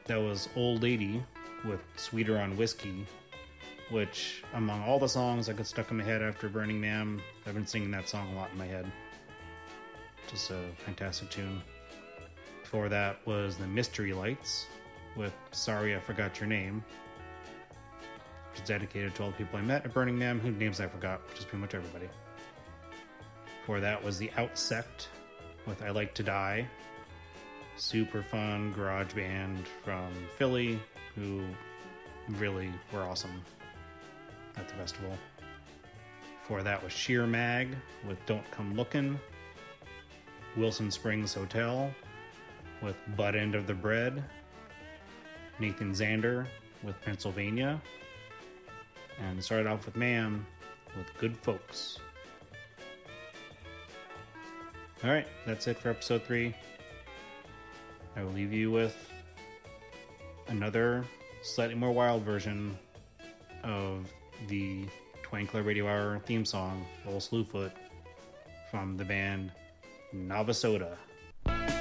that was Old Lady with Sweeter on Whiskey, which, among all the songs I got stuck in my head after Burning Man, I've been singing that song a lot in my head. Just a fantastic tune. Before that was the Mystery Lights with Sorry I Forgot Your Name, which is dedicated to all the people I met at Burning Man, whose names I forgot, which is pretty much everybody. Before that was the Outsect with I Like to Die. Super fun garage band from Philly who really were awesome at the festival. Before that was Sheer Mag with Don't Come Lookin'. Wilson Springs Hotel with Butt End of the Bread. Nathan Zander with Pennsylvania. And started off with Man with Good Folks. Alright, that's it for episode 3. I will leave you with another slightly more wild version of the Twankler Radio Hour theme song, Old Slewfoot, from the band Navasoda.